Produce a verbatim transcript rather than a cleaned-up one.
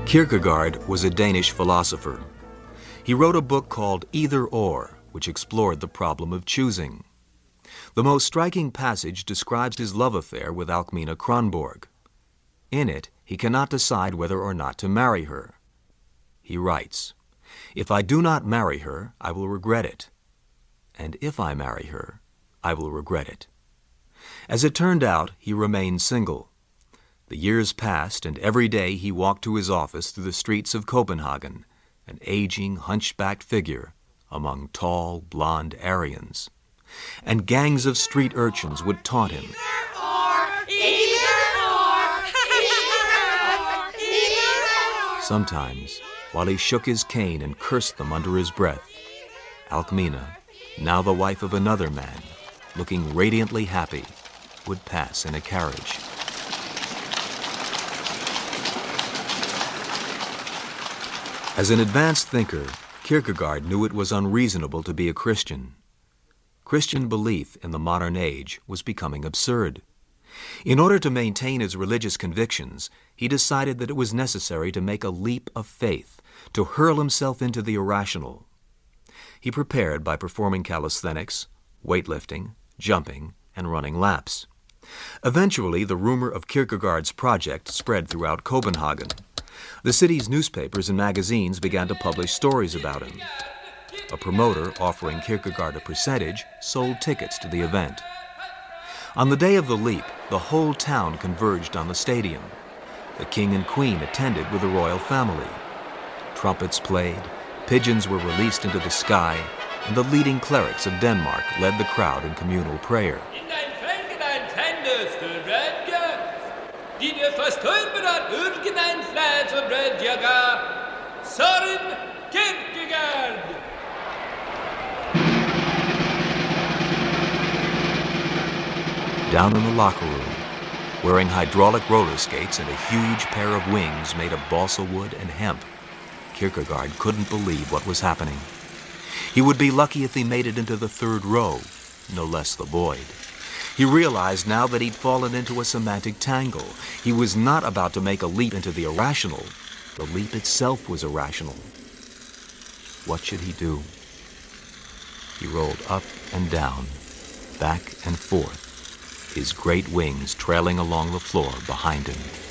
Kierkegaard was a Danish philosopher. He wrote a book called Either Or, which explored the problem of choosing. The most striking passage describes his love affair with Alcmena Kronborg. In it, he cannot decide whether or not to marry her. He writes, "If I do not marry her, I will regret it. And if I marry her, I will regret it." As it turned out, he remained single. The years passed, and every day he walked to his office through the streets of Copenhagen, an aging, hunchbacked figure among tall, blonde Aryans. And gangs of street urchins would taunt him. Either or, either or, either or, either or. Sometimes, while he shook his cane and cursed them under his breath, Alcmena, now the wife of another man, looking radiantly happy, would pass in a carriage. As an advanced thinker, Kierkegaard knew it was unreasonable to be a Christian. Christian belief in the modern age was becoming absurd. In order to maintain his religious convictions, he decided that it was necessary to make a leap of faith, to hurl himself into the irrational. He prepared by performing calisthenics, weightlifting, jumping, and running laps. Eventually, the rumor of Kierkegaard's project spread throughout Copenhagen. The city's newspapers and magazines began to publish stories about him. A promoter offering Kierkegaard a percentage sold tickets to the event. On the day of the leap, the whole town converged on the stadium. The king and queen attended with the royal family. Trumpets played, pigeons were released into the sky, and the leading clerics of Denmark led the crowd in communal prayer. Søren Kierkegaard! Down in the locker room, wearing hydraulic roller skates and a huge pair of wings made of balsa wood and hemp, Kierkegaard couldn't believe what was happening. He would be lucky if he made it into the third row, no less the void. He realized now that he'd fallen into a semantic tangle. He was not about to make a leap into the irrational. The leap itself was irrational. What should he do? He rolled up and down, back and forth, his great wings trailing along the floor behind him.